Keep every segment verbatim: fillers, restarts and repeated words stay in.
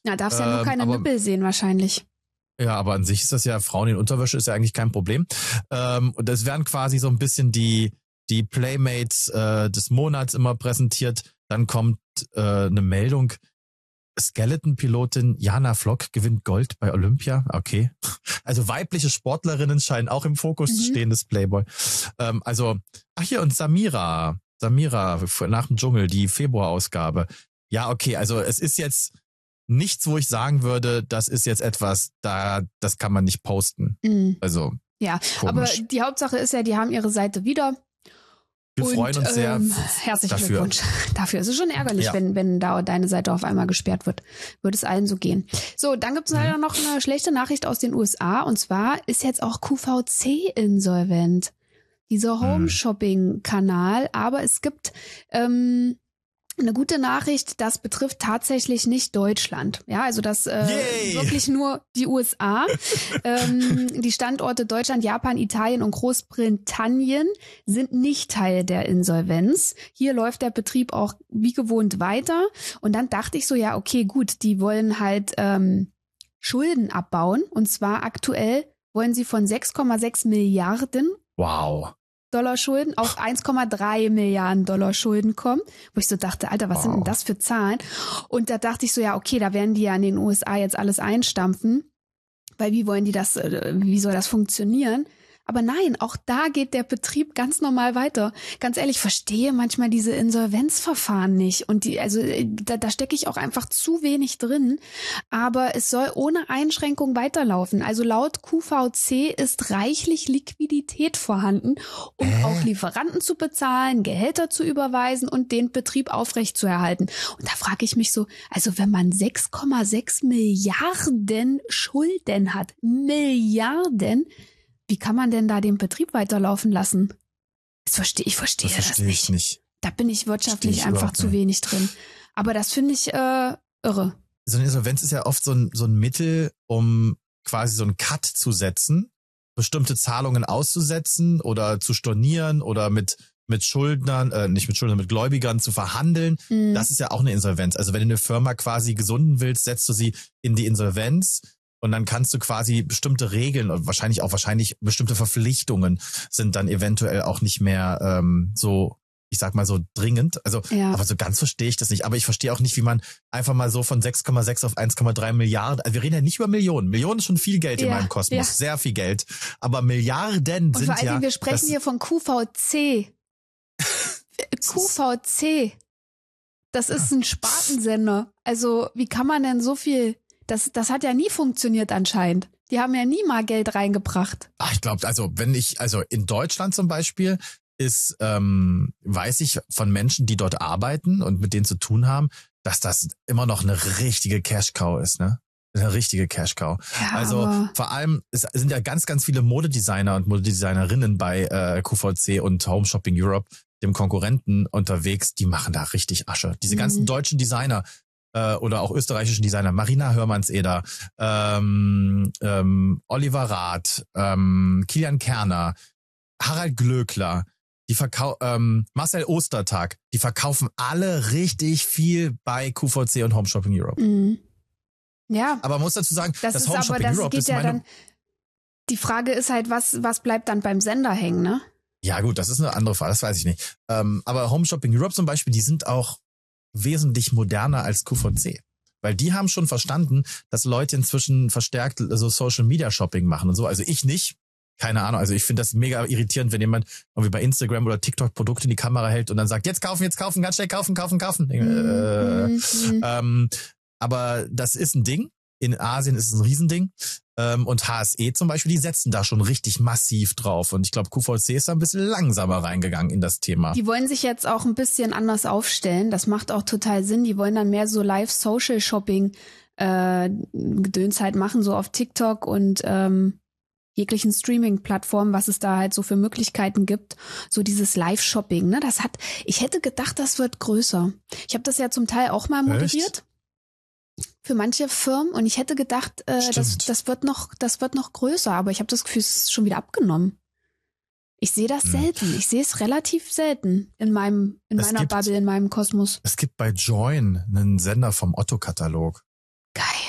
Ja, darfst ja nur Ähm, keine aber- Nippel sehen wahrscheinlich. Ja, aber an sich ist das ja, Frauen in Unterwäsche ist ja eigentlich kein Problem. Ähm, und das werden quasi so ein bisschen die die Playmates äh, des Monats immer präsentiert. Dann kommt äh, eine Meldung, Skeleton-Pilotin Jana Flock gewinnt Gold bei Olympia. Okay. Also weibliche Sportlerinnen scheinen auch im Fokus Mhm. zu stehen des Playboy. Ähm, also, ach hier, und Samira. Samira nach dem Dschungel, die Februarausgabe. Ja, okay, also es ist jetzt nichts, wo ich sagen würde, das ist jetzt etwas, da das kann man nicht posten. Mhm. Also, Ja, komisch. aber die Hauptsache ist ja, die haben ihre Seite wieder. Wir Und, freuen uns sehr ähm, herzlichen dafür. Glückwunsch. Dafür ist es schon ärgerlich, Ja. wenn, wenn da deine Seite auf einmal gesperrt wird. Würde es allen so gehen. So, dann gibt es Mhm. leider noch eine schlechte Nachricht aus den U S A. Und zwar ist jetzt auch Q V C insolvent. Dieser Home-Shopping-Kanal. Aber es gibt ähm, eine gute Nachricht, das betrifft tatsächlich nicht Deutschland. Ja, also das äh, Yay! wirklich nur die U S A. ähm, die Standorte Deutschland, Japan, Italien und Großbritannien sind nicht Teil der Insolvenz. Hier läuft der Betrieb auch wie gewohnt weiter. Und dann dachte ich so, ja, okay, gut, die wollen halt ähm, Schulden abbauen. Und zwar aktuell wollen sie von sechs Komma sechs Milliarden Wow. Dollar Schulden auf eins Komma drei Milliarden Dollar Schulden kommen, wo ich so dachte, Alter, was Wow. sind denn das für Zahlen? Und da dachte ich so, ja, okay, da werden die ja in den U S A jetzt alles einstampfen, weil wie wollen die das, äh, wie soll das funktionieren? Aber nein, auch da geht der Betrieb ganz normal weiter. Ganz ehrlich, ich verstehe manchmal diese Insolvenzverfahren nicht. Und die, also da, da stecke ich auch einfach zu wenig drin. Aber es soll ohne Einschränkung weiterlaufen. Also laut Q V C ist reichlich Liquidität vorhanden, um Äh? auch Lieferanten zu bezahlen, Gehälter zu überweisen und den Betrieb aufrechtzuerhalten. Und da frage ich mich so, also wenn man sechs Komma sechs Milliarden Schulden hat, Milliarden, wie kann man denn da den Betrieb weiterlaufen lassen? Das verstehe ich verstehe Das das, verstehe nicht. ich nicht. Da bin ich wirtschaftlich Verstehe ich einfach überhaupt zu nicht. wenig drin. Aber das finde ich äh, irre. So eine Insolvenz ist ja oft so ein, so ein Mittel, um quasi so einen Cut zu setzen, bestimmte Zahlungen auszusetzen oder zu stornieren oder mit mit Schuldnern, äh, nicht mit Schuldnern, mit Gläubigern zu verhandeln. Mhm. Das ist ja auch eine Insolvenz. Also wenn du eine Firma quasi gesunden willst, setzt du sie in die Insolvenz und dann kannst du quasi bestimmte Regeln und wahrscheinlich auch wahrscheinlich bestimmte Verpflichtungen sind dann eventuell auch nicht mehr ähm, so, ich sag mal so dringend. Also, Ja. aber so ganz verstehe ich das nicht. Aber ich verstehe auch nicht, wie man einfach mal so von sechs Komma sechs auf eins Komma drei Milliarden, also wir reden ja nicht über Millionen. Millionen ist schon viel Geld in Ja, meinem Kosmos, ja. sehr viel Geld. Aber Milliarden Und sind vor allen ja. Dingen, wir sprechen das, hier von Q V C. Q V C. Das ist ein Spartensender. Also wie kann man denn so viel... Das, das hat ja nie funktioniert anscheinend. Die haben ja nie mal Geld reingebracht. ach, ich glaube, also wenn ich, also in Deutschland zum Beispiel ist, ähm, weiß ich von Menschen, die dort arbeiten und mit denen zu tun haben, dass das immer noch eine richtige Cash-Cow ist, ne? Eine richtige Cash-Cow. Ja, Also aber vor allem, es sind ja ganz, ganz viele Modedesigner und Modedesignerinnen bei äh, Q V C und Home Shopping Europe, dem Konkurrenten, unterwegs, die machen da richtig Asche. Diese Mhm. ganzen deutschen Designer äh, oder auch österreichischen Designer, Marina Hörmannseder, ähm, ähm, Oliver Rath, ähm, Kilian Kerner, Harald Glöckler, die verkau ähm, Marcel Ostertag, die verkaufen alle richtig viel bei Q V C und Home Shopping Europe. mhm. Ja, Aber man muss dazu sagen, das das ist Home aber, Shopping das Europe geht ist ja meine... dann... Die Frage ist halt, was, was bleibt dann beim Sender hängen, ne? Ja gut, das ist eine andere Frage, das weiß ich nicht. Ähm, aber Home Shopping Europe zum Beispiel, die sind auch wesentlich moderner als Q V C. Weil die haben schon verstanden, dass Leute inzwischen verstärkt so Social Media Shopping machen und so. Also ich nicht. Keine Ahnung. Also ich finde das mega irritierend, wenn jemand irgendwie bei Instagram oder TikTok Produkte in die Kamera hält und dann sagt, jetzt kaufen, jetzt kaufen, ganz schnell kaufen, kaufen, kaufen. Äh, Mhm, mhm. ähm, aber das ist ein Ding. In Asien ist es ein Riesending. Ähm, und H S E zum Beispiel, die setzen da schon richtig massiv drauf. Und ich glaube, Q V C ist da ein bisschen langsamer reingegangen in das Thema. Die wollen sich jetzt auch ein bisschen anders aufstellen. Das macht auch total Sinn. Die wollen dann mehr so Live-Social-Shopping äh, Gedöns halt machen, so auf TikTok und ähm, jeglichen Streaming-Plattformen, was es da halt so für Möglichkeiten gibt. So dieses Live-Shopping, ne? Das hat, ich hätte gedacht, das wird größer. Ich habe das ja zum Teil auch mal moderiert. Echt? Für manche Firmen und ich hätte gedacht, äh, das, Stimmt. das wird noch, das wird noch größer, aber ich habe das Gefühl, es ist schon wieder abgenommen. Ich sehe das Hm. selten. Ich sehe es relativ selten in meinem, in Es meiner gibt- Bubble, in meinem Kosmos. Es gibt bei Join einen Sender vom Otto-Katalog. Geil.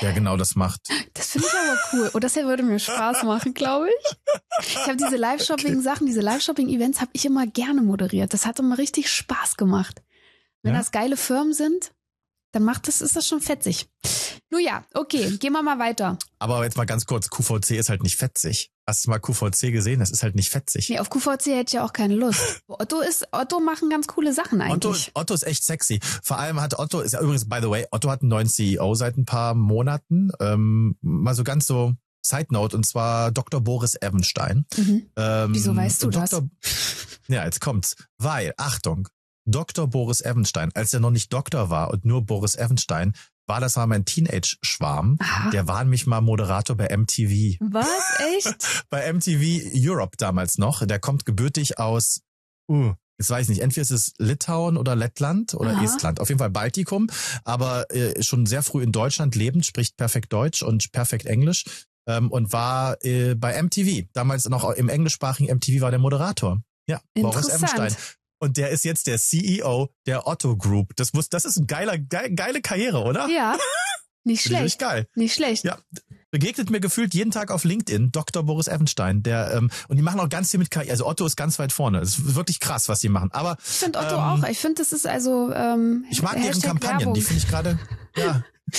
der genau das macht. Das finde ich aber cool. Und das würde mir Spaß machen, glaube ich. Ich habe diese Live-Shopping-Sachen, diese Live-Shopping-Events habe ich immer gerne moderiert. Das hat immer richtig Spaß gemacht. Wenn ja? das geile Firmen sind, dann macht das, ist das schon fetzig. Nun ja, okay, gehen wir mal weiter. Aber jetzt mal ganz kurz, Q V C ist halt nicht fetzig. Hast du mal Q V C gesehen? Das ist halt nicht fetzig. Nee, auf Q V C hätte ich ja auch keine Lust. Otto ist, Otto machen ganz coole Sachen eigentlich. Otto, Otto ist echt sexy. Vor allem hat Otto, ist ja übrigens, by the way, Otto hat einen neuen C E O seit ein paar Monaten. Ähm, mal so ganz so Side Note, und zwar Doktor Boris Evenstein. Mhm. Ähm, Wieso weißt du Doktor das? Ja, jetzt kommt's. Weil, Achtung, Doktor Boris Evenstein, als er noch nicht Doktor war und nur Boris Evenstein, war das mal mein Teenage-Schwarm. Aha. Der war nämlich mal Moderator bei M T V. Was? Echt? Bei M T V Europe damals noch. Der kommt gebürtig aus, uh, jetzt weiß ich nicht, entweder ist es Litauen oder Lettland oder Aha. Estland. Auf jeden Fall Baltikum, aber äh, schon sehr früh in Deutschland lebend, spricht perfekt Deutsch und perfekt Englisch ähm, und war äh, bei M T V. Damals noch im englischsprachigen M T V war der Moderator. Ja, Boris Evenstein. Und der ist jetzt der C E O der Otto Group. Das muss, das ist eine geile, geile, geile Karriere, oder? Ja, nicht schlecht. Richtig geil. Nicht schlecht. Ja, begegnet mir gefühlt jeden Tag auf LinkedIn Doktor Boris Evenstein. Der ähm, und die machen auch ganz viel mit K I. Also Otto ist ganz weit vorne. Es ist wirklich krass, was die machen. Aber ich finde Otto ähm, auch. Ich finde, das ist also ähm, ich mag deren Hashtag Kampagnen. Werbung. Die finde ich gerade. Ja.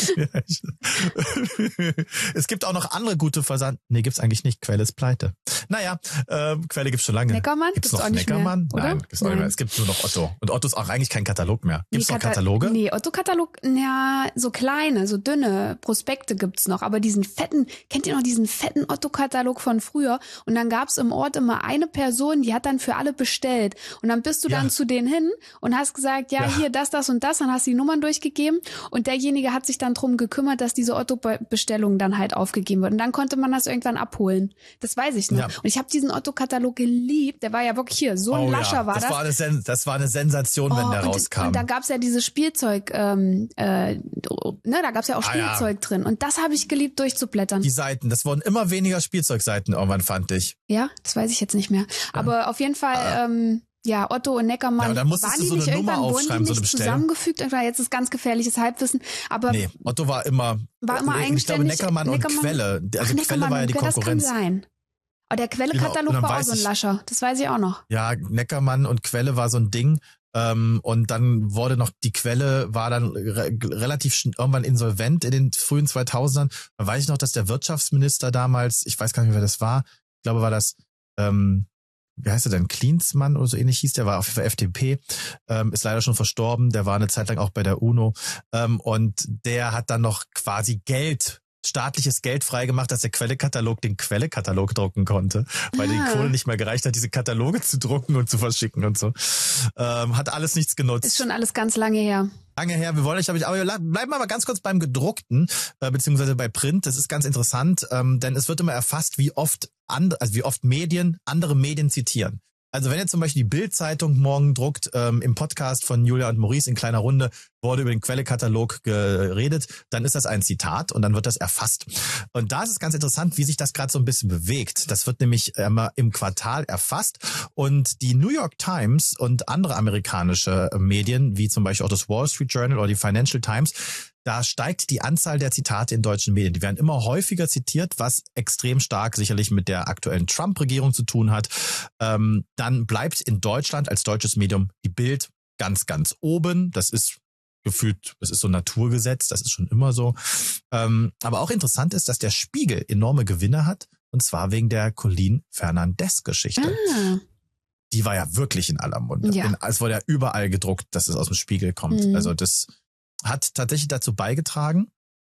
Es gibt auch noch andere gute Versand. Nee, gibt's eigentlich nicht. Quelle ist pleite. Naja, ähm, Quelle gibt's schon lange. Neckermann? Gibt's, Gibt's noch auch nicht Neckermann? mehr, oder? Nein, gibt's auch nicht mehr. Es gibt nur noch Otto. Und Otto ist auch eigentlich kein Katalog mehr. Gibt's nee, noch Kata- Kataloge? Nee, Otto-Katalog, ja, so kleine, so dünne Prospekte gibt's noch. Aber diesen fetten, kennt ihr noch diesen fetten Otto-Katalog von früher? Und dann gab's im Ort immer eine Person, die hat dann für alle bestellt. Und dann bist du Ja. dann zu denen hin und hast gesagt, ja, Ja. hier das, das und das. Dann hast du die Nummern durchgegeben. Und derjenige hat sich dann drum gekümmert, dass diese Otto-Bestellung dann halt aufgegeben wird. Und dann konnte man das irgendwann abholen. Das weiß ich noch. Ja. Und ich habe diesen Otto-Katalog geliebt. Der war ja wirklich hier. So ein Oh Lascher ja, war das. das. War eine Sen das war eine Sensation, wenn Oh, der und, rauskam. und da gab's ja dieses Spielzeug, ähm, äh, ne, da gab's ja auch Ah, ja. Spielzeug drin. Und das habe ich geliebt, durchzublättern. Die Seiten, das wurden immer weniger Spielzeugseiten irgendwann, fand ich. Ja, das weiß ich jetzt nicht mehr. Aber auf jeden Fall, Ah. ähm, ja, Otto und Neckermann, Ja, aber dann musstest waren du die so eine nicht Nummer irgendwann, wurden aufschreiben, die so eine nicht Bestellung? zusammengefügt? Irgendwann, jetzt ist ganz gefährliches Halbwissen. Aber Nee, Otto war immer, war immer ich glaube eigenständig. Neckermann, und Quelle. Also Ach, Quelle Neckermann war ja und die Quelle, Konkurrenz. Das kann sein. Aber der Genau, Quelle-Katalog und dann war auch weiß so ein ich- Lascher. Das weiß ich auch noch. Ja, Neckermann und Quelle war so ein Ding. Ähm, und dann wurde noch, die Quelle war dann re relativ schn- irgendwann insolvent in den frühen zweitausendern. Dann weiß ich noch, dass der Wirtschaftsminister damals, ich weiß gar nicht, wer das war, ich glaube, war das, ähm, wie heißt er denn, Klinsmann oder so ähnlich hieß der, war auf jeden Fall F D P, ähm, ist leider schon verstorben, der war eine Zeit lang auch bei der UNO, ähm, und der hat dann noch quasi Geld, staatliches Geld freigemacht, dass der Quelle-Katalog den Quelle-Katalog drucken konnte, weil Ah. die Kohle nicht mehr gereicht hat, diese Kataloge zu drucken und zu verschicken und so. Ähm, hat alles nichts genutzt. Ist schon alles ganz lange her. Lange her, wir wollen euch, aber, ich, aber wir bleiben aber ganz kurz beim gedruckten, äh, beziehungsweise bei Print. Das ist ganz interessant, ähm, denn es wird immer erfasst, wie oft and, also wie oft Medien andere Medien zitieren. Also wenn ihr zum Beispiel die Bild-Zeitung morgen druckt, ähm, im Podcast von Julia und Maurice in kleiner Runde wurde über den Quelle-Katalog geredet, dann ist das ein Zitat und dann wird das erfasst. Und da ist es ganz interessant, wie sich das gerade so ein bisschen bewegt. Das wird nämlich immer im Quartal erfasst und die New York Times und andere amerikanische Medien, wie zum Beispiel auch das Wall Street Journal oder die Financial Times, da steigt die Anzahl der Zitate in deutschen Medien. Die werden immer häufiger zitiert, was extrem stark sicherlich mit der aktuellen Trump-Regierung zu tun hat. Ähm, dann bleibt in Deutschland als deutsches Medium die Bild ganz, ganz oben. Das ist gefühlt, das ist so ein Naturgesetz, das ist schon immer so. Ähm, aber auch interessant ist, dass der Spiegel enorme Gewinne hat, und zwar wegen der Colleen Fernandez-Geschichte. Ah. Die war ja wirklich in aller Munde. Ja. In, es wurde ja überall gedruckt, dass es aus dem Spiegel kommt. Mhm. Also das hat tatsächlich dazu beigetragen.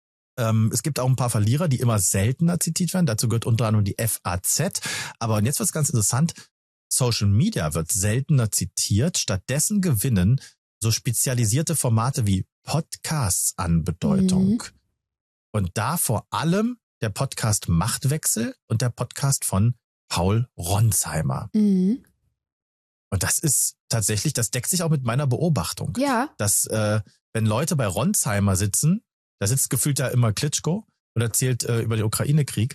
Ähm, es gibt auch ein paar Verlierer, die immer seltener zitiert werden. Dazu gehört unter anderem die F A Z. Aber und jetzt wird's ganz interessant. Social Media wird seltener zitiert. Stattdessen gewinnen so spezialisierte Formate wie Podcasts an Bedeutung. Mhm. Und da vor allem der Podcast Machtwechsel und der Podcast von Paul Ronsheimer. Mhm. Und das ist tatsächlich, das deckt sich auch mit meiner Beobachtung. Ja. Dass, äh, wenn Leute bei Ronsheimer sitzen, da sitzt gefühlt ja immer Klitschko und erzählt äh, über den Ukraine-Krieg,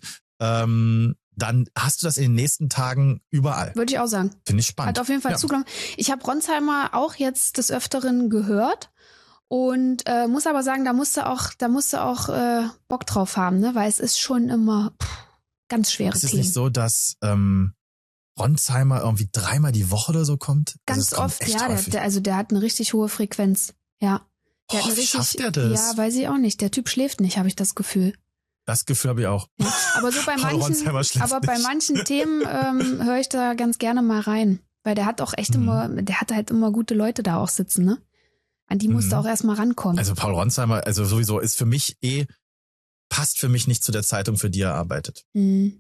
ähm, dann hast du das in den nächsten Tagen überall. Würde ich auch sagen. Finde ich spannend. Hat auf jeden Fall Ja. zugenommen. Ich habe Ronsheimer auch jetzt des Öfteren gehört. Und äh, muss aber sagen, da musst du auch, da musst du auch äh, Bock drauf haben, ne? Weil es ist schon immer pff, ganz schwere Es ist Themen. nicht so, dass ähm, Ronsheimer irgendwie dreimal die Woche oder so kommt? Ganz also oft, ja. Der, der, also der hat eine richtig hohe Frequenz. Ja. Der Oh, hat eine wie richtig, schafft der das? Ja, weiß ich auch nicht. Der Typ schläft nicht, habe ich das Gefühl. Das Gefühl habe ich auch. Ja. Aber so bei Paul manchen, Ronsheimer schläft aber bei nicht. manchen Themen ähm, höre ich da ganz gerne mal rein. Weil der hat auch echt Mhm. immer, der hat halt immer gute Leute da auch sitzen, ne? An die musst Mhm. du auch erstmal rankommen. Also Paul Ronsheimer, also sowieso ist für mich eh, passt für mich nicht zu der Zeitung, für die er arbeitet. Mhm.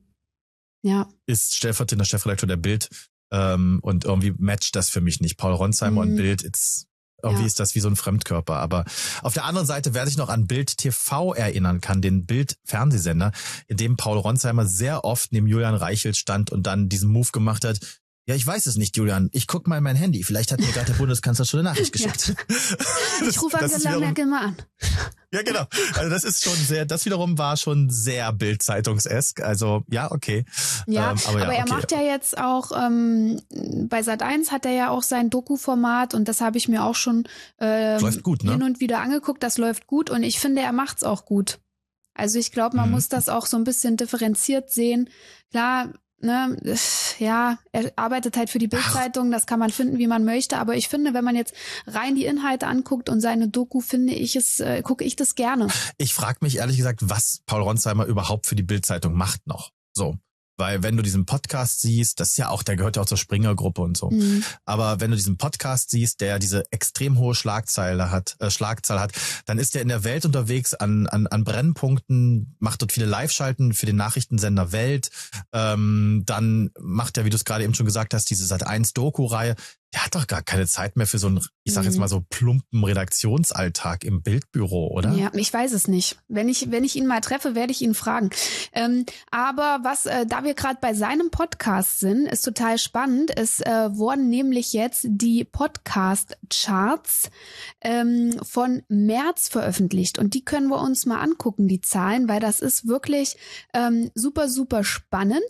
Ja. Ist stellvertretender Chefredakteur der Bild ähm, und irgendwie matcht das für mich nicht. Paul Ronsheimer Mhm. und Bild, it's, irgendwie Ja. ist das wie so ein Fremdkörper. Aber auf der anderen Seite, wer sich noch an Bild T V erinnern kann, den Bild-Fernsehsender, in dem Paul Ronsheimer sehr oft neben Julian Reichelt stand und dann diesen Move gemacht hat. Ja, ich weiß es nicht, Julian. Ich guck mal in mein Handy. Vielleicht hat mir gerade der Bundeskanzler schon eine Nachricht geschickt. Ich rufe Das ist Angela wiederum- Merkel mal an. Ja, genau. Also das ist schon sehr, das wiederum war schon sehr Bild-Zeitungsesk. Also ja, okay. Ja, ähm, aber, aber ja, er okay. macht ja jetzt auch, ähm, bei Sat eins hat er ja auch sein Doku-Format und das habe ich mir auch schon ähm, Läuft gut, ne? hin und wieder angeguckt. Das läuft gut und ich finde, er macht's auch gut. Also ich glaube, man Mhm. muss das auch so ein bisschen differenziert sehen. Klar, ne, ja, er arbeitet halt für die Bild-Zeitung, das kann man finden, wie man möchte, aber ich finde, wenn man jetzt rein die Inhalte anguckt und seine Doku, finde ich es, äh, gucke ich das gerne. Ich frage mich ehrlich gesagt, was Paul Ronsheimer überhaupt für die Bild-Zeitung macht noch. So. Weil wenn du diesen Podcast siehst, das ist ja auch, der gehört ja auch zur Springer-Gruppe und so. Mhm. Aber wenn du diesen Podcast siehst, der diese extrem hohe Schlagzeile hat, äh, Schlagzahl hat, dann ist er in der Welt unterwegs an, an, an Brennpunkten, macht dort viele Live-Schalten für den Nachrichtensender Welt. Ähm, dann macht er, wie du es gerade eben schon gesagt hast, diese Sat eins Doku-Reihe. Der hat doch gar keine Zeit mehr für so einen, ich sag jetzt Mhm. mal so plumpen Redaktionsalltag im Bildbüro, oder? Ja, ich weiß es nicht. Wenn ich, wenn ich ihn mal treffe, werde ich ihn fragen. Ähm, aber was, äh, da wir gerade bei seinem Podcast sind, ist total spannend. Es äh, wurden nämlich jetzt die Podcast-Charts ähm, von März veröffentlicht und die können wir uns mal angucken, die Zahlen, weil das ist wirklich ähm, super, super spannend.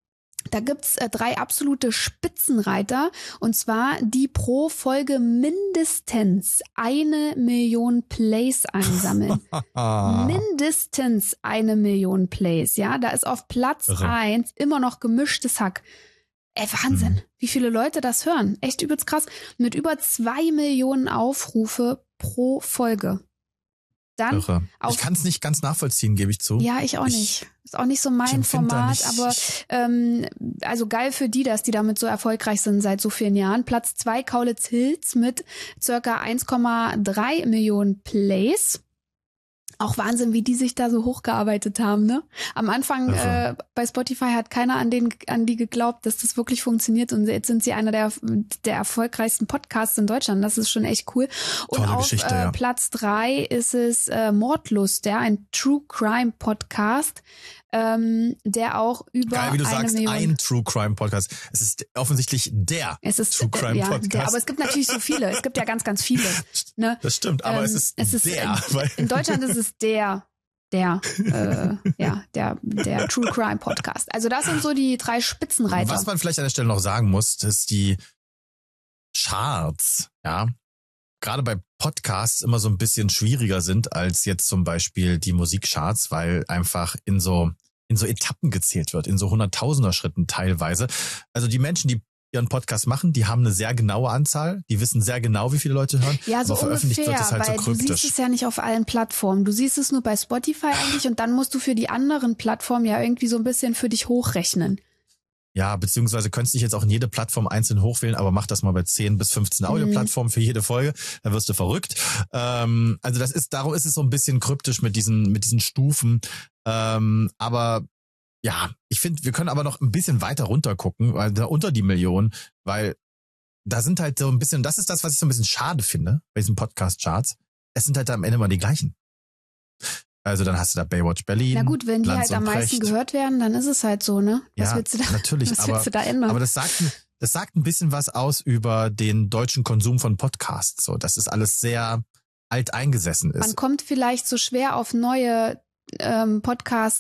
Da gibt's äh, drei absolute Spitzenreiter und zwar die pro Folge mindestens eine Million Plays einsammeln. Mindestens eine Million Plays, ja. Da ist auf Platz Irre. eins immer noch gemischtes Hack. Ey, Wahnsinn, Mhm. wie viele Leute das hören. Echt übelst krass. Mit über zwei Millionen Aufrufe pro Folge. Dann Irre. auf- Ich kann es nicht ganz nachvollziehen, gebe ich zu. ja, ich auch Ich- nicht. Ist auch nicht so Ich mein empfinde da Format, nicht- aber ähm, also geil für die, dass die damit so erfolgreich sind seit so vielen Jahren. Platz zwei Kaulitz Hills mit circa eins Komma drei Millionen Plays. Auch Wahnsinn, wie die sich da so hochgearbeitet haben, ne? Am Anfang Irre. äh, bei Spotify hat keiner an den an die geglaubt, dass das wirklich funktioniert und jetzt sind sie einer der der erfolgreichsten Podcasts in Deutschland. Das ist schon echt cool. Und Tolle auf Geschichte, äh, ja. Platz drei ist es äh, Mordlust, ja, ein True Crime Podcast, ähm, der auch über Geil, wie du eine sagst, Million. ein True Crime Podcast. Es ist offensichtlich der es ist True Crime äh, ja, Podcast. der, aber es gibt natürlich so viele. Es gibt ja ganz, ganz viele. Ne? Das stimmt, aber Ähm, es ist, es ist der. in, weil, in Deutschland ist es der, der, äh, ja, der, der True Crime Podcast. Also das sind so die drei Spitzenreiter. was man vielleicht an der Stelle noch sagen muss, dass die Charts, ja, gerade bei Podcasts immer so ein bisschen schwieriger sind als jetzt zum Beispiel die Musikcharts, weil einfach in so in so Etappen gezählt wird, in so hunderttausender Schritten teilweise. Also die Menschen, die ihren Podcast machen, die haben eine sehr genaue Anzahl, die wissen sehr genau, wie viele Leute hören. Ja, so aber veröffentlicht ungefähr, wird es halt weil so du siehst kryptisch. es ja nicht auf allen Plattformen. Du siehst es nur bei Spotify eigentlich und dann musst du für die anderen Plattformen ja irgendwie so ein bisschen für dich hochrechnen. Ja, beziehungsweise könntest dich jetzt auch in jede Plattform einzeln hochwählen, aber mach das mal bei zehn bis fünfzehn Mhm. Audioplattformen für jede Folge, dann wirst du verrückt. Ähm, also das ist, darum ist es so ein bisschen kryptisch mit diesen, mit diesen Stufen. Ähm, aber ja, ich finde, wir können aber noch ein bisschen weiter runter gucken, weil da unter die Million, weil da sind halt so ein bisschen, das ist das, was ich so ein bisschen schade finde bei diesen Podcast-Charts. Es sind halt am Ende mal die gleichen. Also dann hast du da Baywatch Berlin. Na gut, wenn die Lanz halt am und meisten Precht. gehört werden, dann ist es halt so, ne? Was Ja, willst du da, natürlich, was aber, willst du da ändern? aber das sagt, ein- das sagt ein bisschen was aus über den deutschen Konsum von Podcasts, so, dass es alles sehr alt eingesessen Man ist. kommt vielleicht so schwer auf neue ähm, Podcast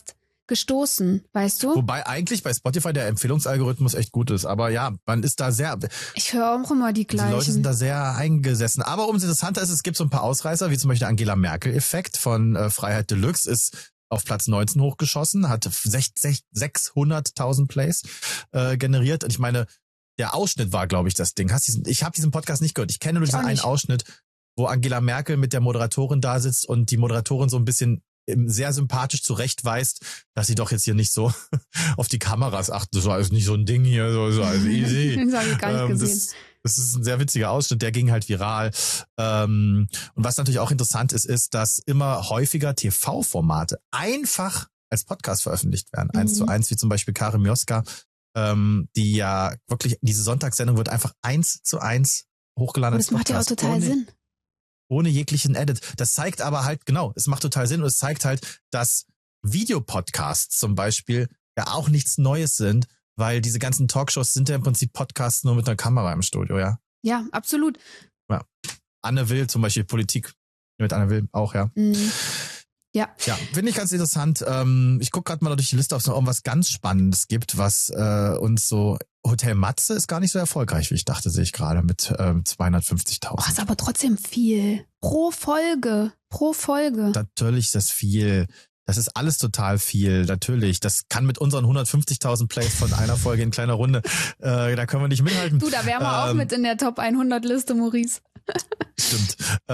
gestoßen, weißt du? Wobei eigentlich bei Spotify der Empfehlungsalgorithmus echt gut ist. Aber ja, man ist da sehr... Ich höre auch immer die gleichen. Die Leute sind da sehr eingesessen. Aber umso interessanter ist, es gibt so ein paar Ausreißer, wie zum Beispiel der Angela Merkel-Effekt von äh, Freiheit Deluxe, ist auf Platz neunzehn hochgeschossen, hat sechshunderttausend Plays äh, generiert. Und ich meine, der Ausschnitt war, glaube ich, das Ding. Hast diesen, ich habe diesen Podcast nicht gehört. Ich kenne nur diesen einen Ausschnitt, wo Angela Merkel mit der Moderatorin da sitzt und die Moderatorin so ein bisschen sehr sympathisch zurechtweist, dass sie doch jetzt hier nicht so auf die Kameras achten. Das war also nicht so ein Ding hier, so, so also easy. Das habe ich gar nicht ähm, gesehen. Das, das ist ein sehr witziger Ausschnitt, der ging halt viral. Ähm, und was natürlich auch interessant ist, ist, dass immer häufiger T V-Formate einfach als Podcast veröffentlicht werden. Mhm. Eins zu eins, wie zum Beispiel Karin Mioska, ähm, die ja wirklich, diese Sonntagssendung wird einfach eins zu eins hochgeladen. Das macht ja auch total ohne, Sinn. Ohne jeglichen Edit. Das zeigt aber halt, genau, es macht total Sinn und es zeigt halt, dass Videopodcasts zum Beispiel ja auch nichts Neues sind, weil diese ganzen Talkshows sind ja im Prinzip Podcasts nur mit einer Kamera im Studio, ja. Ja, absolut. Ja. Anne Will zum Beispiel, Politik mit Anne Will auch, ja. Mhm. Ja. Ja, finde ich ganz interessant. Ähm, ich gucke gerade mal durch die Liste, ob es noch irgendwas ganz Spannendes gibt, was äh, uns so... Hotel Matze ist gar nicht so erfolgreich, wie ich dachte, sehe ich gerade, mit ähm, zweihundertfünfzigtausend. Oh, ist aber trotzdem viel. Pro Folge. Pro Folge. Natürlich ist das viel. Das ist alles total viel, natürlich. Das kann mit unseren hundertfünfzigtausend Plays von einer Folge in kleiner Runde, äh, da können wir nicht mithalten. Du, da wären wir ähm, auch mit in der Top hundert Liste, Maurice. Stimmt.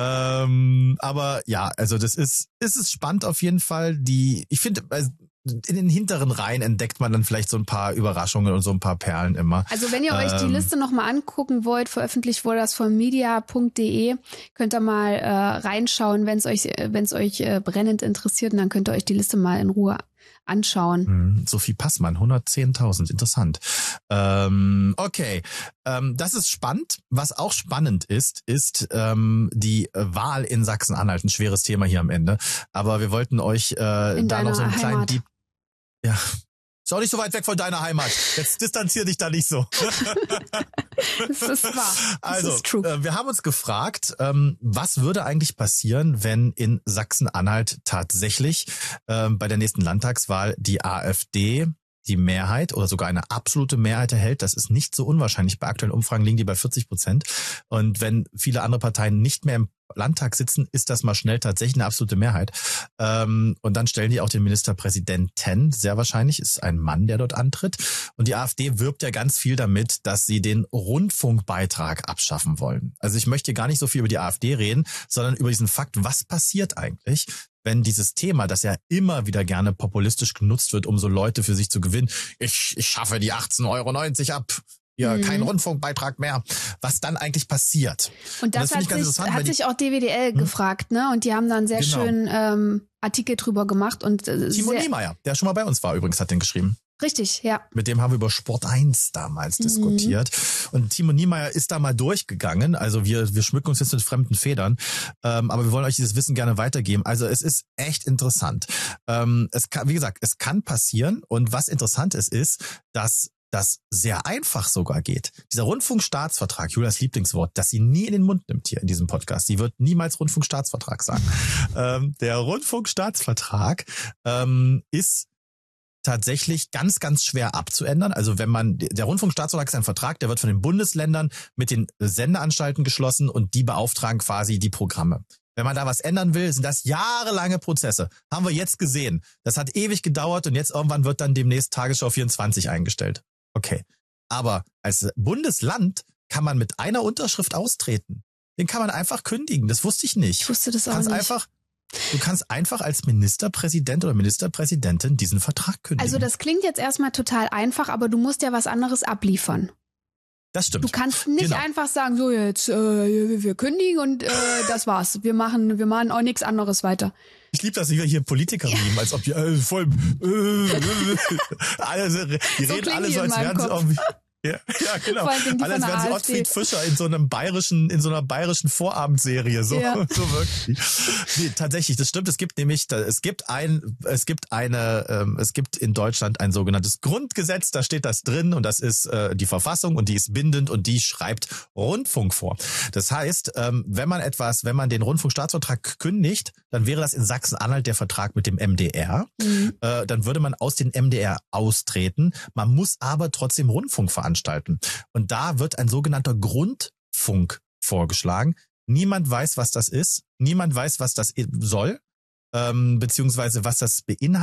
Ähm, aber ja, also das ist, ist es spannend auf jeden Fall. Die, ich finde, in den hinteren Reihen entdeckt man dann vielleicht so ein paar Überraschungen und so ein paar Perlen immer. Also wenn ihr ähm, euch die Liste nochmal angucken wollt, veröffentlicht wurde das von media punkt de, könnt ihr mal äh, reinschauen, wenn es euch, wenn es euch äh, brennend interessiert, und dann könnt ihr euch die Liste mal in Ruhe anschauen. Sophie Passmann, hundertzehntausend, interessant. Ähm, okay, ähm, das ist spannend. Was auch spannend ist, ist ähm, die Wahl in Sachsen-Anhalt. Ein schweres Thema hier am Ende. Aber wir wollten euch äh, da noch so einen kleinen Heimat. Deep... Ja, ist auch nicht so weit weg von deiner Heimat. Jetzt distanzier dich da nicht so. Das ist wahr. Das also, ist true. Äh, wir haben uns gefragt, ähm, was würde eigentlich passieren, wenn in Sachsen-Anhalt tatsächlich äh, bei der nächsten Landtagswahl die AfD die Mehrheit oder sogar eine absolute Mehrheit erhält. Das ist nicht so unwahrscheinlich. Bei aktuellen Umfragen liegen die bei vierzig Prozent. Und wenn viele andere Parteien nicht mehr im Landtag sitzen, ist das mal schnell tatsächlich eine absolute Mehrheit. Ähm, und dann stellen die auch den Ministerpräsidenten. Sehr wahrscheinlich ist ein Mann, der dort antritt. Und die AfD wirbt ja ganz viel damit, dass sie den Rundfunkbeitrag abschaffen wollen. Also ich möchte gar nicht so viel über die AfD reden, sondern über diesen Fakt, was passiert eigentlich, wenn dieses Thema, das ja immer wieder gerne populistisch genutzt wird, um so Leute für sich zu gewinnen, ich, ich schaffe die achtzehn Euro neunzig ab, ja, mhm. kein Rundfunkbeitrag mehr, was dann eigentlich passiert. Und das, und das hat, sich, hat sich auch D W D L hm? gefragt, ne? Und die haben dann sehr genau. schön ähm, Artikel drüber gemacht. Und äh, Timo Niemeyer, der schon mal bei uns war übrigens, hat den geschrieben. Richtig, ja. Mit dem haben wir über Sport eins damals mhm. diskutiert. Und Timo Niemeyer ist da mal durchgegangen. Also wir wir schmücken uns jetzt mit fremden Federn. Ähm, aber wir wollen euch dieses Wissen gerne weitergeben. Also es ist echt interessant. Ähm, es kann, wie gesagt, es kann passieren. Und was interessant ist, ist, dass das sehr einfach sogar geht. Dieser Rundfunkstaatsvertrag, Julias Lieblingswort, das sie nie in den Mund nimmt hier in diesem Podcast. Sie wird niemals Rundfunkstaatsvertrag sagen. ähm, der Rundfunkstaatsvertrag ähm, ist tatsächlich ganz, ganz schwer abzuändern. Also wenn man, der Rundfunkstaatsvertrag ist ein Vertrag, der wird von den Bundesländern mit den Sendeanstalten geschlossen und die beauftragen quasi die Programme. Wenn man da was ändern will, sind das jahrelange Prozesse. Haben wir jetzt gesehen. Das hat ewig gedauert und jetzt irgendwann wird dann demnächst Tagesschau vierundzwanzig eingestellt. Okay. Aber als Bundesland kann man mit einer Unterschrift austreten. Den kann man einfach kündigen. Das wusste ich nicht. Ich wusste das auch nicht. Einfach Du kannst einfach als Ministerpräsident oder Ministerpräsidentin diesen Vertrag kündigen. Also das klingt jetzt erstmal total einfach, aber du musst ja was anderes abliefern. Das stimmt. Du kannst nicht genau. einfach sagen, so jetzt, äh, wir kündigen und äh, das war's. Wir machen, wir machen auch nichts anderes weiter. Ich liebe das, wie wir hier Politiker ja. nehmen, als ob die äh, voll äh, äh, alle, die so reden alle so, als wären sie irgendwie... Ja, ja, genau. Alles wären sie Ottfried Fischer in so einem bayerischen, in so einer bayerischen Vorabendserie, so, ja. so wirklich. Nee, tatsächlich, das stimmt. Es gibt nämlich, es gibt ein, es gibt eine, ähm, es gibt in Deutschland ein sogenanntes Grundgesetz, da steht das drin und das ist äh, die Verfassung und die ist bindend und die schreibt Rundfunk vor. Das heißt, ähm, wenn man etwas, wenn man den Rundfunkstaatsvertrag kündigt, dann wäre das in Sachsen-Anhalt der Vertrag mit dem M D R. Mhm. Äh, dann würde man aus dem M D R austreten. Man muss aber trotzdem Rundfunk veranstalten. Und da wird ein sogenannter Grundfunk vorgeschlagen. Niemand weiß, was das ist. Niemand weiß, was das soll, ähm, beziehungsweise was das beinhaltet.